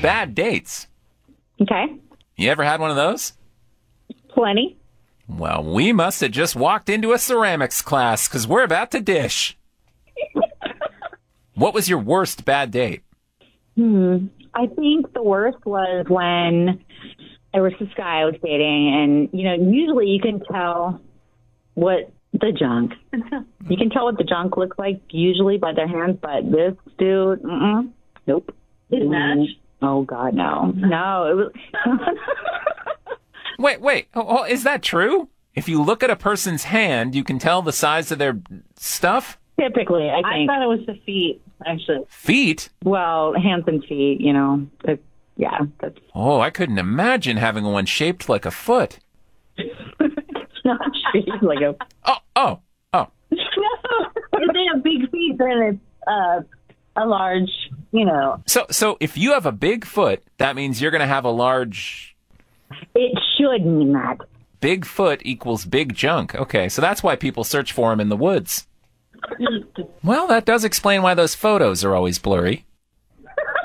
bad dates. Okay. You ever had one of those? Plenty. Well, we must have just walked into a ceramics class because we're about to dish. What was your worst bad date? I think the worst was when there was this guy I was dating, and, usually you can tell what the junk. You can tell what the junk looks like usually by their hands, but this dude, nope. Didn't match? Oh, God, no. No, it was... Wait. Oh, is that true? If you look at a person's hand, you can tell the size of their stuff? Typically, I think. I thought it was the feet, actually. Feet? Well, hands and feet, yeah. That's Oh, I couldn't imagine having one shaped like a foot. not feet, like a... Oh. No, if they have big feet, then it's a large, So if you have a big foot, that means you're going to have a large... It should mean that. Big foot equals big junk. Okay, so that's why people search for them in the woods. Well, that does explain why those photos are always blurry.